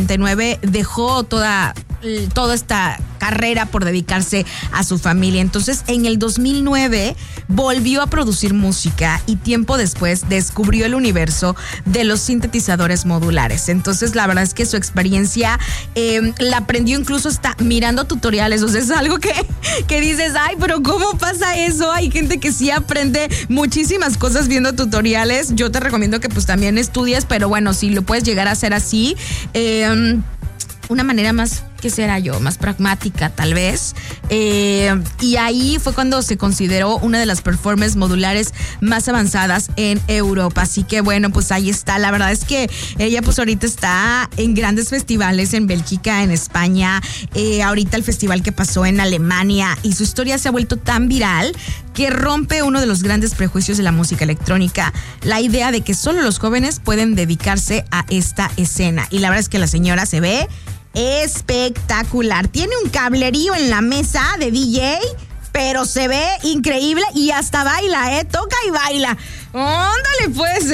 89 dejó toda esta carrera por dedicarse a su familia. Entonces, en el 2009 volvió a producir música y tiempo después descubrió el universo de los sintetizadores modulares. Entonces, la verdad es que su experiencia la aprendió incluso hasta mirando tutoriales. O sea, es algo que dices, ay, pero ¿cómo pasa eso? Hay gente que sí aprende muchísimas cosas viendo tutoriales. Yo te recomiendo que pues también estudies, pero bueno, si lo puedes llegar a hacer así, una manera más, ¿qué será yo? Más pragmática, tal vez. Y ahí fue cuando se consideró una de las performances modulares más avanzadas en Europa. Así que bueno, pues ahí está. La verdad es que ella pues ahorita está en grandes festivales en Bélgica, en España, ahorita el festival que pasó en Alemania, y su historia se ha vuelto tan viral que rompe uno de los grandes prejuicios de la música electrónica, la idea de que solo los jóvenes pueden dedicarse a esta escena. Y la verdad es que la señora se ve espectacular. Tiene un cablerío en la mesa de DJ, pero se ve increíble y hasta baila, toca y baila. ¡Ándale pues,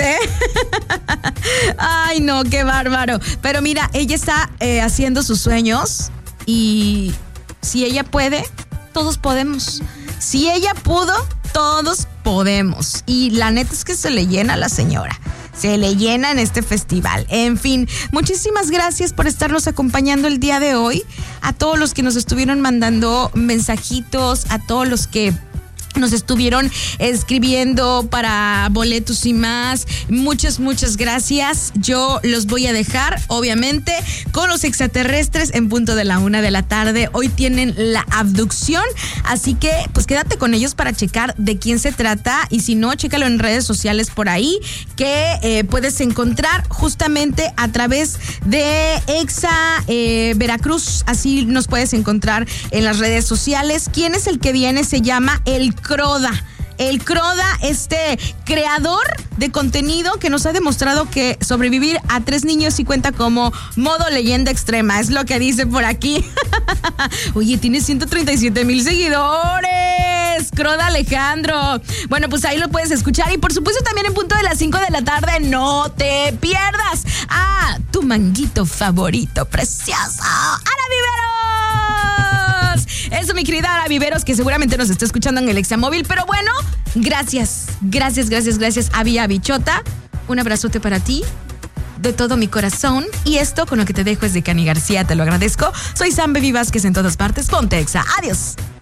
Ay, no, qué bárbaro. Pero mira, ella está haciendo sus sueños y si ella puede, todos podemos. Si ella pudo, todos podemos. Y la neta es que se le llena a la señora. Se le llena en este festival. En fin, muchísimas gracias por estarnos acompañando el día de hoy. A todos los que nos estuvieron mandando mensajitos, a todos los que nos estuvieron escribiendo para boletos y más. Muchas gracias. Yo los voy a dejar, obviamente, con los extraterrestres en punto de la 1 de la tarde. Hoy tienen la abducción, así que pues quédate con ellos para checar de quién se trata. Y si no, chécalo en redes sociales por ahí, que puedes encontrar justamente a través de Exa Veracruz. Así nos puedes encontrar en las redes sociales. ¿Quién es el que viene? Se llama El Croda. El Croda, este creador de contenido que nos ha demostrado que sobrevivir a 3 niños sí cuenta como modo leyenda extrema, es lo que dice por aquí. Oye, tiene 137,000 seguidores, Croda Alejandro. Bueno, pues ahí lo puedes escuchar y por supuesto también en punto de las 5 de la tarde, no te pierdas a tu manguito favorito, precioso, Ara Viveros. Eso, mi querida Ara Viveros, que seguramente nos está escuchando en el Examóvil. Pero bueno, gracias, Avia Bichota. Un abrazote para ti, de todo mi corazón. Y esto con lo que te dejo es de Cani García, te lo agradezco. Soy Sam Baby Vázquez en todas partes. Ponte Exa. Adiós.